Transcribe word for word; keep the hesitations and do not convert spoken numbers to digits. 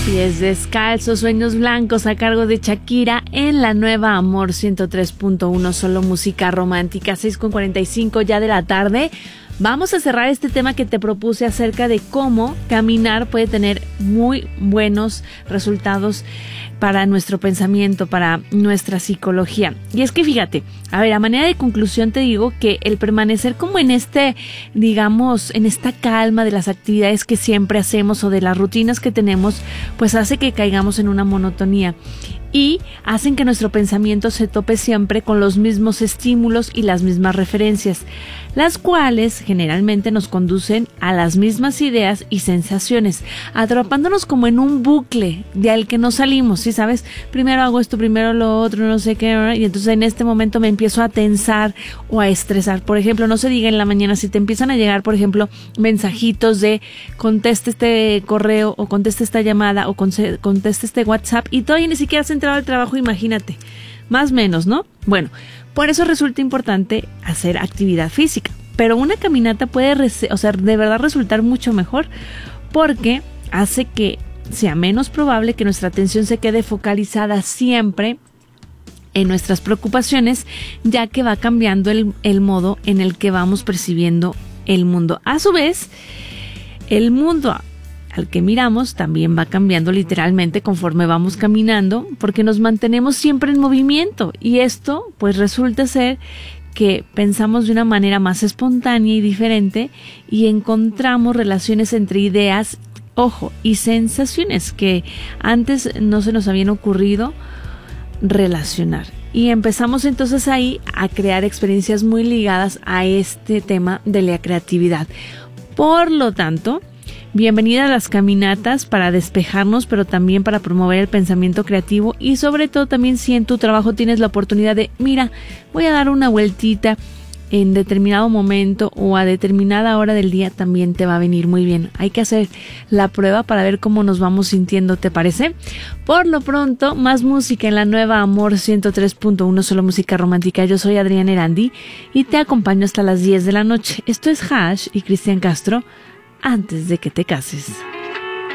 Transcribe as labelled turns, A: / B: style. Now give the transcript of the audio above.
A: Pies descalzos, sueños blancos a cargo de Shakira en la nueva Amor ciento tres punto uno, solo música romántica, seis con cuarenta y cinco ya de la tarde. Vamos a cerrar este tema que te propuse acerca de cómo caminar puede tener muy buenos resultados para nuestro pensamiento, para nuestra psicología. Y es que fíjate, a ver, a manera de conclusión te digo que el permanecer como en este, digamos, en esta calma de las actividades que siempre hacemos o de las rutinas que tenemos, pues hace que caigamos en una monotonía y hacen que nuestro pensamiento se tope siempre con los mismos estímulos y las mismas referencias, las cuales generalmente nos conducen a las mismas ideas y sensaciones, atrapándonos como en un bucle del que no salimos, ¿sí sabes? Primero hago esto, primero lo otro, no sé qué, y entonces en este momento me empiezo a tensar o a estresar. Por ejemplo, no se diga en la mañana, si te empiezan a llegar, por ejemplo, mensajitos de conteste este correo o conteste esta llamada o conteste este WhatsApp y todavía ni siquiera has entrado al trabajo, imagínate, más o menos, ¿no? Bueno, por eso resulta importante hacer actividad física, pero una caminata puede, o sea, de verdad resultar mucho mejor porque hace que sea menos probable que nuestra atención se quede focalizada siempre en nuestras preocupaciones, ya que va cambiando el, el modo en el que vamos percibiendo el mundo. A su vez, el mundo al que miramos también va cambiando literalmente conforme vamos caminando, porque nos mantenemos siempre en movimiento y esto pues resulta ser que pensamos de una manera más espontánea y diferente y encontramos relaciones entre ideas, ojo, y sensaciones que antes no se nos habían ocurrido relacionar. Y empezamos entonces ahí a crear experiencias muy ligadas a este tema de la creatividad. Por lo tanto, bienvenida a las caminatas para despejarnos, pero también para promover el pensamiento creativo y sobre todo también si en tu trabajo tienes la oportunidad de, mira, voy a dar una vueltita en determinado momento o a determinada hora del día, también te va a venir muy bien. Hay que hacer la prueba para ver cómo nos vamos sintiendo, ¿te parece? Por lo pronto, más música en la nueva Amor ciento tres punto uno, solo música romántica. Yo soy Adriana Erandi y te acompaño hasta las diez de la noche. Esto es Hash y Cristian Castro, antes de que te cases.